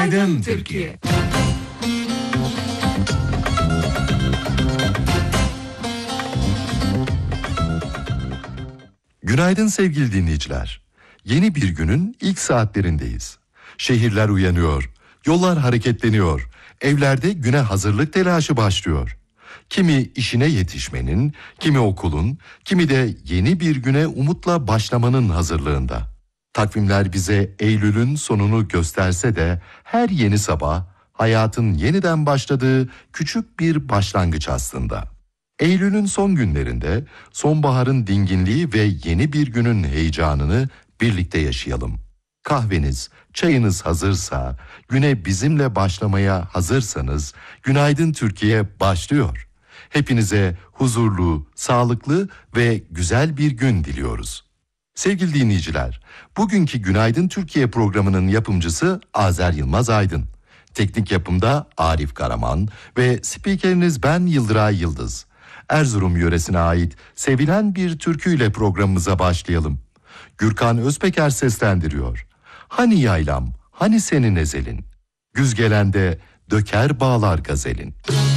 Günaydın Türkiye. Günaydın sevgili dinleyiciler. Yeni bir günün ilk saatlerindeyiz. Şehirler uyanıyor, yollar hareketleniyor, evlerde güne hazırlık telaşı başlıyor. Kimi işine yetişmenin, kimi okulun, kimi de yeni bir güne umutla başlamanın hazırlığında. Takvimler bize Eylül'ün sonunu gösterse de her yeni sabah hayatın yeniden başladığı küçük bir başlangıç aslında. Eylül'ün son günlerinde sonbaharın dinginliği ve yeni bir günün heyecanını birlikte yaşayalım. Kahveniz, çayınız hazırsa, güne bizimle başlamaya hazırsanız Günaydın Türkiye başlıyor. Hepinize huzurlu, sağlıklı ve güzel bir gün diliyoruz. Sevgili dinleyiciler, bugünkü Günaydın Türkiye programının yapımcısı Azer Yılmaz Aydın. Teknik yapımda Arif Karaman ve spikeriniz ben Yıldıray Yıldız. Erzurum yöresine ait sevilen bir türküyle programımıza başlayalım. Gürkan Özpeker seslendiriyor. Hani yaylam, hani senin ezelin? Güz gelende döker bağlar gazelin.